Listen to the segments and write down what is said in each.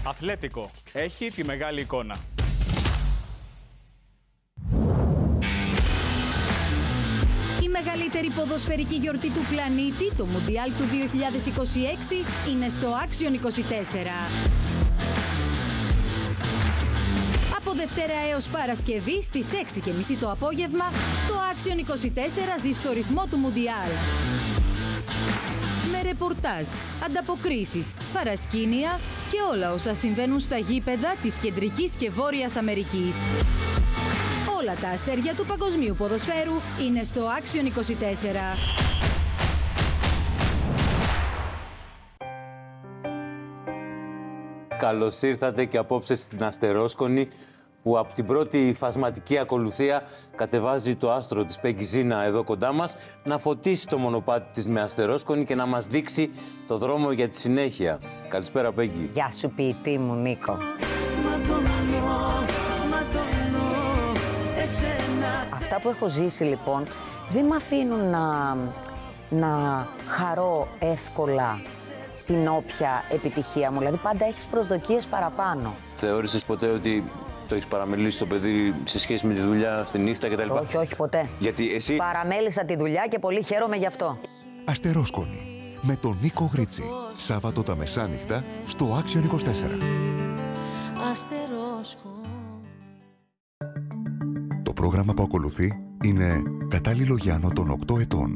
Αθλέτικο. Έχει τη μεγάλη εικόνα. Η μεγαλύτερη ποδοσφαιρική γιορτή του πλανήτη, το Μουντιάλ του 2026, είναι στο Action 24. Από Δευτέρα έως Παρασκευή στις 6:30 το απόγευμα, το Action 24 ζει στο ρυθμό του Μουντιάλ. Με ρεπορτάζ, ανταποκρίσεις, παρασκήνια και όλα όσα συμβαίνουν στα γήπεδα της Κεντρικής και Βόρειας Αμερικής. Όλα τα αστέρια του παγκοσμίου ποδοσφαίρου είναι στο Action 24. Καλώς ήρθατε και απόψε στην Αστερόσκονη, που από την πρώτη φασματική ακολουθία κατεβάζει το άστρο της Πέγκη Ζήνα εδώ κοντά μας, να φωτίσει το μονοπάτι της με αστερόσκονη και να μας δείξει το δρόμο για τη συνέχεια. Καλησπέρα, Πέγκη. Γεια σου, ποιητή μου, Νίκο. Αυτά που έχω ζήσει, λοιπόν, δεν με αφήνουν να χαρώ εύκολα την όποια επιτυχία μου. Δηλαδή, πάντα έχεις προσδοκίες παραπάνω. Θεώρησες ποτέ ότι το έχεις παραμελήσει το παιδί σε σχέση με τη δουλειά στη νύχτα κτλ? Όχι, όχι, ποτέ. Γιατί εσύ... Παραμέλησα τη δουλειά και πολύ χαίρομαι γι' αυτό. Αστερόσκονη με τον Νίκο Γρίτσι. Σάββατο τα μεσάνυχτα στο Action 24. Το πρόγραμμα που ακολουθεί είναι κατάλληλο για άνω των 8 ετών.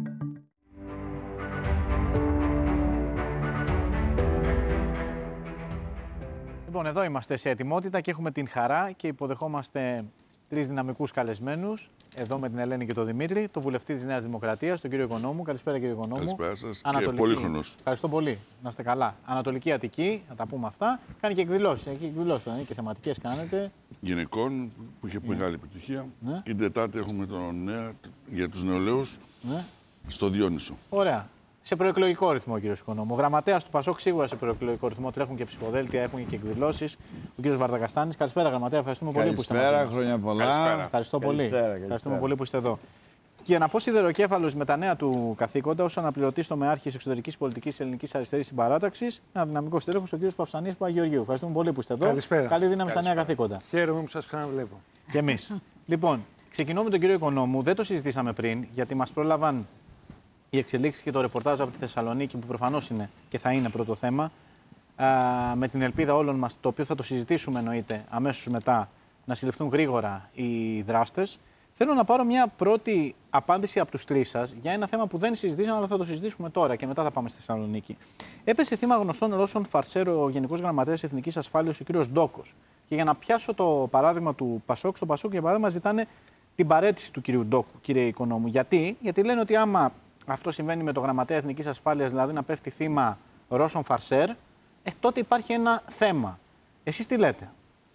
Λοιπόν, εδώ είμαστε σε ετοιμότητα και έχουμε την χαρά και υποδεχόμαστε τρεις δυναμικούς καλεσμένους. Εδώ με την Ελένη και τον Δημήτρη, τον βουλευτή της Νέας Δημοκρατίας, τον κύριο Οικονόμου. Καλησπέρα, κύριε Οικονόμου. Καλησπέρα σας. Ανατολική. Και πολύχρονος. Ευχαριστώ πολύ. Να είστε καλά. Ανατολική Αττική, να τα πούμε αυτά. Κάνει και εκδηλώσεις. Εκεί εκδηλώσεις και θεματικές κάνετε. Γυναικών που είχε μεγάλη επιτυχία. Ναι. Και την Τετάρτη έχουμε τον Νέα για τους νεολαίους στο Διόνυσο. Ωραία. Σε προεκλογικό ρυθμό, κύριο Οικονόμου. Ο γραμματέας του Πασόκ σίγουρα σε προεκλογικό ρυθμό. Τρέχουν και ψηφοδέλτια, έχουν και εκδηλώσεις. Ο κύριος Βαρδακαστάνης. Καλησπέρα, γραμματέα. Ευχαριστούμε πολύ που είστε μαζί μας. Καλησπέρα, χρόνια πολλά. Ευχαριστώ πολύ. Ευχαριστούμε πολύ που είστε εδώ. Και να πω σιδεροκέφαλος με τα νέα του καθήκοντα ως αναπληρωτής τομεάρχης εξωτερικής πολιτικής Ελληνικής Αριστερής Συμπαράταξης. Ένα δυναμικό στέλεχος, ο κύριος Παυσανής Παπαγεωργίου. Ευχαριστούμε πολύ που είστε εδώ. Καλησπέρα. Καλή δύναμη στα νέα καθήκοντα. Χαίρομαι που σας ξαναβλέπω. Και εμείς. Λοιπόν, ξεκινώ με τον κύριο Οικονόμου. Δεν το συζητήσαμε πριν, γιατί μας πρόλαβαν οι εξελίξεις και το ρεπορτάζ από τη Θεσσαλονίκη, που προφανώς είναι και θα είναι πρώτο θέμα. Με την ελπίδα όλων μας, το οποίο θα το συζητήσουμε εννοείται αμέσως μετά, να συλληφθούν γρήγορα οι δράστες. Θέλω να πάρω μια πρώτη απάντηση από τους τρεις σας για ένα θέμα που δεν συζητήσαμε, αλλά θα το συζητήσουμε τώρα και μετά θα πάμε στη Θεσσαλονίκη. Έπεσε θύμα γνωστών Ρώσων φαρσέρ ο Γενικός Γραμματέας Εθνικής Ασφάλειας, ο κ. Ντόκος. Και για να πιάσω το παράδειγμα του Πασόκ, στο Πασόκ για παράδειγμα ζητάνε την παραίτηση του κ. Ντόκου, κύριε Οικονόμου. Γιατί λένε ότι άμα αυτό συμβαίνει με το Γραμματέα Εθνικής Ασφάλειας, δηλαδή να πέφτει θύμα Ρώσων φαρσέρ, τότε υπάρχει ένα θέμα. Εσείς τι λέτε?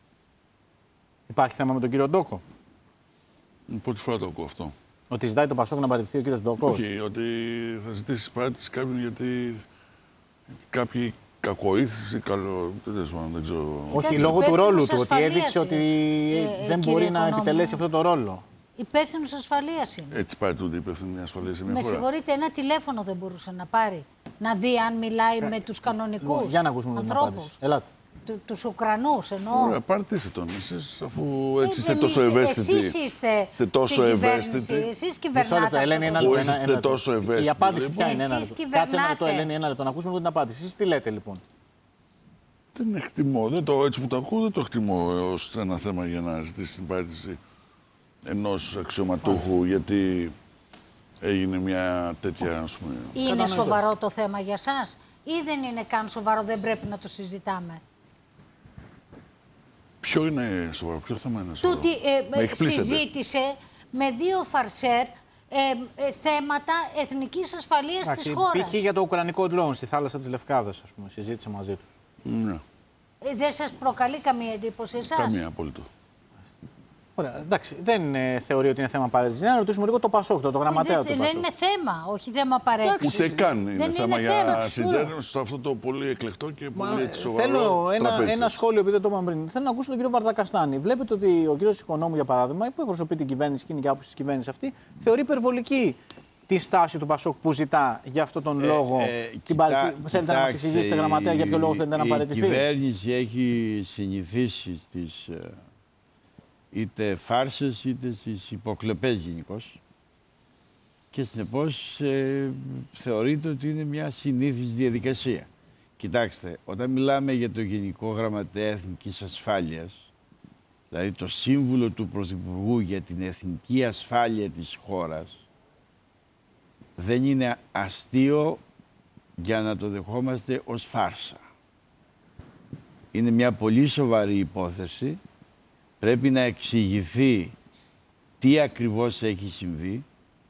Υπάρχει θέμα με τον κύριο Ντόκο? Πρώτη φορά το ακούω αυτό. Ότι ζητάει το Πασόκ να παραιτηθεί ο κύριος Ντόκος? Όχι, ότι θα ζητήσει παραίτηση κάποιον γιατί κάποιοι κακοήθηση, δεν ξέρω. Όχι, λόγω του ρόλου του, ότι έδειξε ότι δεν μπορεί να επιτελέσει αυτό το ρόλο. Υπεύθυνος ασφαλείας είναι. Έτσι παραιτούνται οι υπεύθυνοι ασφαλείας σε μια Με χώρα. συγχωρείτε, ένα τηλέφωνο δεν μπορούσε να πάρει, να δει αν μιλάει με τους κανονικούς Για να ακούσουμε την απάντηση. Ελάτε. Τους Ουκρανούς εννοώ. Ωραία, παραιτήστε τον εσείς, αφού έτσι είστε τόσο ευαίσθητοι. Εσείς είστε τόσο ευαίσθητοι. Εσείς κυβερνάτε. Αφού είστε τόσο ευαίσθητοι. Η απάντηση ποια είναι? Εσείς Κάτσε ένα λεπτό, κυβερνάτε. Ελένη, ένα λεπτό. Να ακούσουμε την απάντηση. Εσείς τι λέτε λοιπόν? Δεν εκτιμώ. Έτσι που το ακούω, δεν το εκτιμώ ως ένα θέμα για να ζητήσει την παραίτηση ενός αξιωματούχου, γιατί έγινε μια τέτοια, ας πούμε... Είναι σοβαρό το θέμα για σας ή δεν είναι καν σοβαρό, δεν πρέπει να το συζητάμε? Ποιο είναι σοβαρό, ποιο θέμα είναι σοβαρό? Τούτη συζήτησε με δύο φαρσέρ θέματα εθνικής ασφαλείας της χώρας. Π.χ. για το ουκρανικό drone στη θάλασσα της Λευκάδας, ας πούμε, συζήτησε μαζί τους. Ναι. Δεν σας προκαλεί καμία εντύπωση εσάς? Καμία, απόλυτο. Ωραία, εντάξει, δεν θεωρεί ότι είναι θέμα παρέτησης. Να ρωτήσουμε λίγο το Πασόκ, το γραμματέα του Πασόκ. Δεν είναι θέμα, όχι θέμα παρέτησης. Ούτε καν είναι δεν θέμα είναι για συντέρνευση σε αυτό το πολύ εκλεκτό και πολύ σοβαρό. Θέλω ένα σχόλιο, επειδή δεν το είπαμε πριν. Θέλω να ακούσω τον κύριο Βαρδακαστάνη. Βλέπετε ότι ο κύριος Οικονόμου, για παράδειγμα, που εκπροσωπεί την κυβέρνηση και είναι και άποψη της κυβέρνησης αυτή, θεωρεί υπερβολική τη στάση του Πασόκ που ζητά για αυτόν τον λόγο την παρέτηση. Θέλετε να μας εξηγήσετε, Γραμματέα, για ποιο λόγο θέλετε να παραιτηθεί? Η κυβέρνηση έχει συνηθίσει στις είτε φάρσες είτε στις υποκλοπές γενικώς και συνεπώς θεωρείται ότι είναι μια συνήθις διαδικασία. Κοιτάξτε, όταν μιλάμε για το Γενικό Γραμματέα Εθνικής Ασφάλειας, δηλαδή το σύμβουλο του Πρωθυπουργού για την εθνική ασφάλεια της χώρας, δεν είναι αστείο για να το δεχόμαστε ως φάρσα. Είναι μια πολύ σοβαρή υπόθεση. Πρέπει να εξηγηθεί τι ακριβώς έχει συμβεί,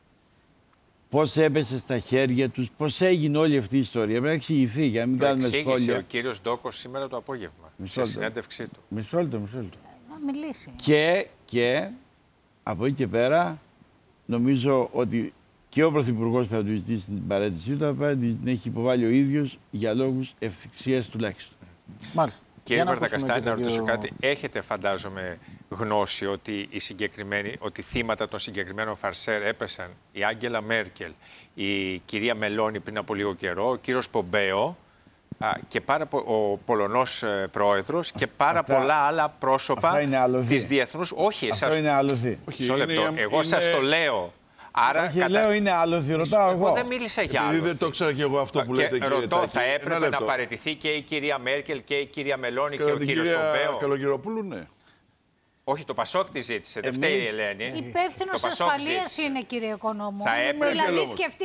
πώς έπεσε στα χέρια τους, πώς έγινε όλη αυτή η ιστορία. Πρέπει να εξηγηθεί για να μην κάνουμε σχόλια. Το εξήγησε ο κύριος Ντόκος σήμερα το απόγευμα, σε συνέντευξή του. Μισό λεπτό. Να μιλήσει. Και από εκεί και πέρα νομίζω ότι και ο Πρωθυπουργός πρέπει να του ζητήσει την παρέτησή του, θα την έχει υποβάλει ο ίδιος για λόγους ευθυξίας τουλάχιστον. Μάλιστα. Κύριε Βαρδακαστάνη, να ρωτήσω κάτι. Έχετε, φαντάζομαι, γνώση ότι ότι θύματα των συγκεκριμένων φαρσέρ έπεσαν η Άγγελα Μέρκελ, η κυρία Μελώνη πριν από λίγο καιρό, ο κύριος Πομπέο και ο Πολωνός πρόεδρος και πάρα πολλά άλλα πρόσωπα της διεθνούς. Όχι, αυτό είναι άλοθη. Εγώ σας το λέω. Άρα, όχι, λέω είναι άλοθη, ρωτάω εγώ. Δεν μίλησα για άλοθη. Δεν το ξέρω και εγώ αυτό που λέτε, κύριε ρωτώ, Τάκη. θα έπρεπε να παραιτηθεί και η κυρία Μέρκελ και η κυρία Μελώνη και ο κύριος Πομπέο. Καλογεροπούλου, ναι. Όχι, το Πασόκ τη ζήτησε. Δεν φταίει η Ελένη. Υπεύθυνος ασφαλείας είναι, κύριε Οικονόμου. Δηλαδή,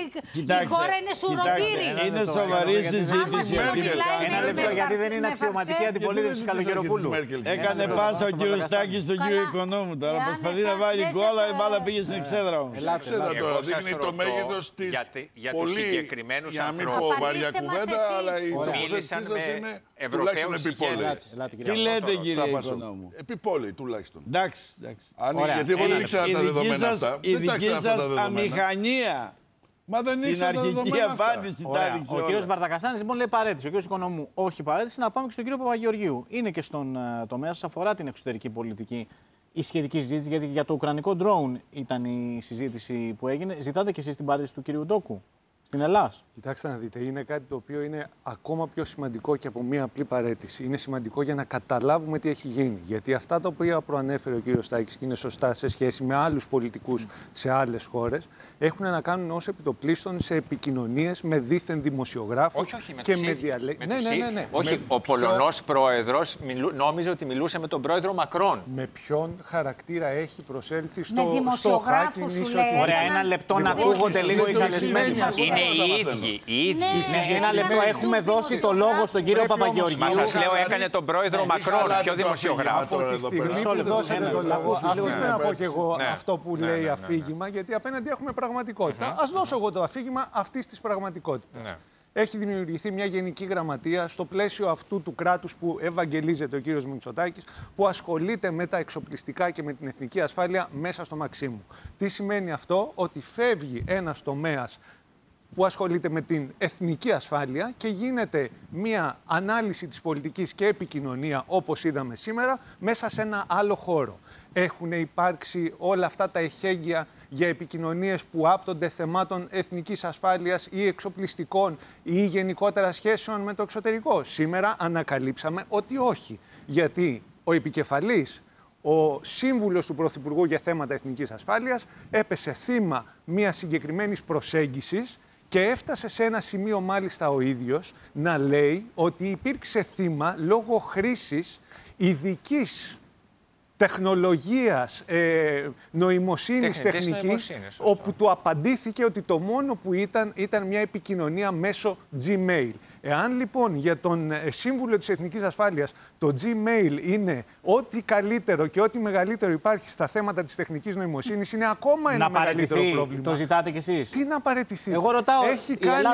η χώρα είναι σουρωτήρι. Είναι σοβαρή συζήτηση. Ένα λεπτό, γιατί δεν είναι αξιωματική αντιπολίτευση της Καλογεροπούλου. Έκανε πάσα ο κύριος Τάκης στον κύριο Οικονόμου τώρα. Προσπαθεί να βάλει γκόλα, η μπάλα πήγε στην εξέδρα όμως. Εξέδρα τώρα, δείχνει το μέγεθος της πολύ, για να μην πω βαριά κουβέντα, αλλά η τοποθέτησή σας είναι τουλάχιστον επιπόλαιη. Τι λέτε, κύριε Οικονόμου? Επιπόλαιη τουλάχιστον. Εντάξει. Γιατί εγώ δεν ήξερα τα δεδομένα αυτά. Η δική σας αμηχανία. Μα δεν ήξερα τα δεδομένα αυτά. Ο κύριος Βαρδακαστάνης λοιπόν λέει παρέτηση. Ο κύριος Οικονόμου όχι παρέτηση. Να πάμε και στον κύριο Παπαγεωργίου. Είναι και στον τομέα σας, αφορά την εξωτερική πολιτική η σχετική συζήτηση, γιατί για το ουκρανικό drone ήταν η συζήτηση που έγινε. Ζητάτε και εσείς την παρέτηση του κύριου Ντόκου στην Ελλάδα? Κοιτάξτε να δείτε, είναι κάτι το οποίο είναι ακόμα πιο σημαντικό και από μία απλή παρέτηση. Είναι σημαντικό για να καταλάβουμε τι έχει γίνει. Γιατί αυτά τα οποία προανέφερε ο κύριος Στάκης και είναι σωστά σε σχέση με άλλους πολιτικούς σε άλλες χώρες, έχουν να κάνουν ως επιτοπλίστων σε επικοινωνίες με δίθεν δημοσιογράφους και με διαλέκτες. Ναι. Όχι, ο Πολωνός πρόεδρος νόμιζε ότι μιλούσε με τον πρόεδρο Μακρόν. Με ποιον χαρακτήρα έχει προσέλθει στο δημοσιογράφους σου λέει. Ωραία, ένα λεπτό να ακούγονται λίγο οι καλεσμένοι μας. Είναι οι ίδιοι. Ένα λεπτό, έχουμε δώσει το λόγο στον κύριο Παπαγεωργίου. Μα σας λέω, έκανε τον πρόεδρο Μακρόν, πιο δημοσιογράφο. Από τη στιγμή που δώσατε το λόγο, αφήστε να πω και εγώ αυτό που λέει αφήγημα, γιατί απέναντι έχουμε πραγματικότητα. Ας δώσω εγώ το αφήγημα αυτής της πραγματικότητας. Έχει δημιουργηθεί μια γενική γραμματεία στο πλαίσιο αυτού του κράτους που ευαγγελίζεται ο κύριος Μητσοτάκης, που ασχολείται με τα εξοπλιστικά και με την εθνική ασφάλεια μέσα στο Μαξίμου. Τι σημαίνει αυτό? Ότι φεύγει ένας τομέας που ασχολείται με την εθνική ασφάλεια και γίνεται μια ανάλυση της πολιτικής και επικοινωνία, όπως είδαμε σήμερα, μέσα σε ένα άλλο χώρο. Έχουν υπάρξει όλα αυτά τα εχέγγυα για επικοινωνίες που άπτονται θεμάτων εθνικής ασφάλειας ή εξοπλιστικών ή γενικότερα σχέσεων με το εξωτερικό? Σήμερα ανακαλύψαμε ότι όχι. Γιατί ο επικεφαλής, ο σύμβουλος του Πρωθυπουργού για θέματα εθνικής ασφάλειας, έπεσε θύμα μιας συγκεκριμένης προσέγγισης και έφτασε σε ένα σημείο μάλιστα ο ίδιος να λέει ότι υπήρξε θύμα λόγω χρήσης ειδικής τεχνολογίας, νοημοσύνης τεχνικής, όπου του απαντήθηκε ότι το μόνο που ήταν μια επικοινωνία μέσω Gmail. Εάν λοιπόν για τον Σύμβουλο της Εθνικής Ασφάλειας το Gmail είναι ό,τι καλύτερο και ό,τι μεγαλύτερο υπάρχει στα θέματα της τεχνικής νοημοσύνης, είναι ακόμα ένα μεγαλύτερο πρόβλημα. Το ζητάτε κι εσείς? Τι να παραιτηθεί? Εγώ ρωτάω, έχει κάνει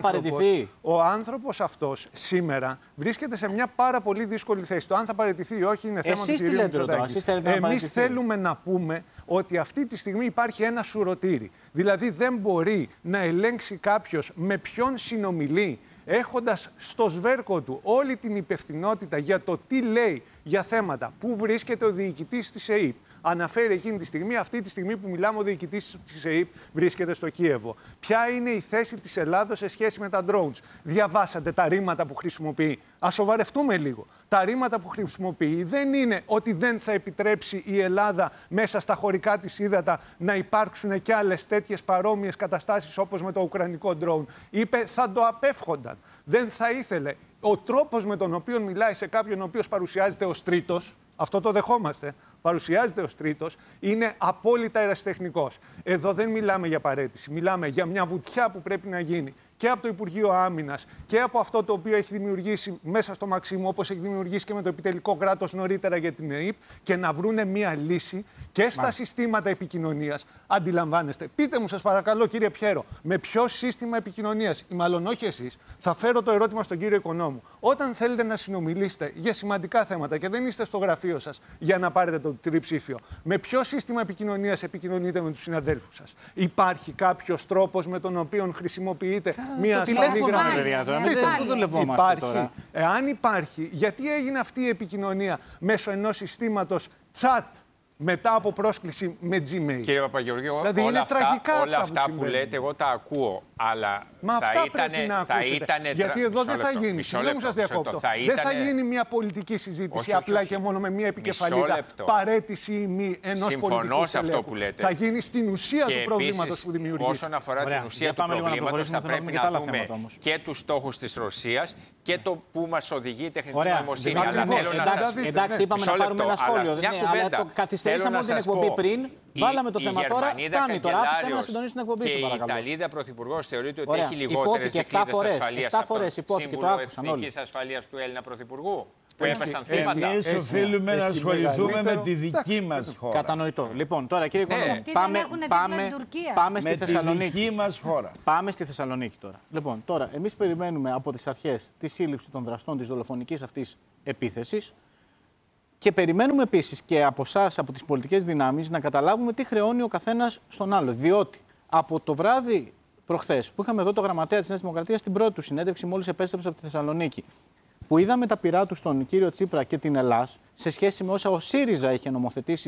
ο άνθρωπος αυτός σήμερα βρίσκεται σε μια πάρα πολύ δύσκολη θέση. Το αν θα παραιτηθεί ή όχι είναι θέμα του κυρίου Μητσοτάκη. Εμείς θέλουμε να πούμε ότι αυτή τη στιγμή υπάρχει ένα σουρωτήρι. Δηλαδή δεν μπορεί να ελέγξει κάποιος με ποιον συνομιλεί, έχοντας στο σβέρκο του όλη την υπευθυνότητα για το τι λέει για θέματα, πού βρίσκεται ο διοικητής της ΕΕΠ, αναφέρει εκείνη τη στιγμή, αυτή τη στιγμή που μιλάμε, ο διοικητής της ΕΕΠ βρίσκεται στο Κίεβο. Ποια είναι η θέση της Ελλάδος σε σχέση με τα drones? Διαβάσατε τα ρήματα που χρησιμοποιεί? Ας σοβαρευτούμε λίγο. Τα ρήματα που χρησιμοποιεί δεν είναι ότι δεν θα επιτρέψει η Ελλάδα μέσα στα χωρικά της ύδατα να υπάρξουν και άλλες τέτοιες παρόμοιες καταστάσεις όπως με το ουκρανικό drone. Είπε θα το απέφχονταν. Δεν θα ήθελε. Ο τρόπος με τον οποίο μιλάει σε κάποιον ο οποίος παρουσιάζεται ως τρίτος, αυτό το δεχόμαστε, παρουσιάζεται ως τρίτος, είναι απόλυτα ερασιτεχνικός. Εδώ δεν μιλάμε για παραίτηση, μιλάμε για μια βουτιά που πρέπει να γίνει και από το Υπουργείο Άμυνας και από αυτό το οποίο έχει δημιουργήσει μέσα στο Μαξίμου, όπως έχει δημιουργήσει και με το επιτελικό κράτος νωρίτερα για την ΕΕΠ, και να βρούνε μια λύση και στα συστήματα επικοινωνίας. Αντιλαμβάνεστε? Πείτε μου, σας παρακαλώ, κύριε Πιέρο, με ποιο σύστημα επικοινωνίας, ή μάλλον όχι εσείς, θα φέρω το ερώτημα στον κύριο Οικονόμου. Όταν θέλετε να συνομιλήσετε για σημαντικά θέματα και δεν είστε στο γραφείο σας για να πάρετε το τριψήφιο, με ποιο σύστημα επικοινωνίας επικοινωνείτε με τους συναδέλφους σας? Υπάρχει κάποιος τρόπος με τον οποίο χρησιμοποιείτε μια ασφαλή γραμμή? Υπάρχει. Εάν υπάρχει, γιατί έγινε αυτή η επικοινωνία μέσω ενός συστήματος chat μετά από πρόσκληση με Gmail? Κύριε Παπαγεωργίου, δηλαδή είναι τραγικά όλα αυτά που λέτε, εγώ τα ακούω, αλλά μα αυτά πρέπει να ακούσετε. Γιατί εδώ δεν θα γίνει. Συγγνώμη, σας διακόπτω. Δεν θα γίνει μια πολιτική συζήτηση απλά και μόνο με μια επικεφαλίδα παρέτηση ή μη ενός πολιτικού στελέχου. Θα γίνει στην ουσία του προβλήματος που δημιουργείται. Όσον αφορά την ουσία του προβλήματος, θα πρέπει να δούμε και τους στόχους της Ρωσίας και το που μας οδηγεί η τεχνητή νοημοσύνη. Εντάξει, είπαμε να πάρουμε ένα σχόλιο. Αλλά το καθυστερήσαμε την εκπομπή πριν. Βάλαμε το θέμα τώρα, φτάνει τώρα. Άφησε να συντονίσει την εκπομπή σου, παρακαλώ. Και η Ιταλίδα Πρωθυπουργός θεωρείται ότι έχει λιγότερες δικλείδες ασφαλείας από τον Σύμβουλο Εθνικής Ασφαλείας του Έλληνα Πρωθυπουργού, που έπεσαν θύματα. Εμείς οφείλουμε να ασχοληθούμε με τη δική μας χώρα. Κατανοητό. Λοιπόν, τώρα κύριε Οικονόμου, πάμε στη Θεσσαλονίκη. Τη δική μας χώρα. Πάμε στη Θεσσαλονίκη τώρα. Λοιπόν, τώρα εμείς περιμένουμε από τις αρχές τη σύλληψη των δραστών της δολοφονικής αυτής επίθεσης. Και περιμένουμε επίσης και από εσάς, από τις πολιτικές δυνάμεις, να καταλάβουμε τι χρεώνει ο καθένας στον άλλο. Διότι από το βράδυ προχθές, που είχαμε εδώ το γραμματέα της Νέας Δημοκρατίας στην πρώτη του συνέντευξη, μόλις επέστρεψε από τη Θεσσαλονίκη, που είδαμε τα πειρά του στον κύριο Τσίπρα και την Ελλάς σε σχέση με όσα ο ΣΥΡΙΖΑ είχε νομοθετήσει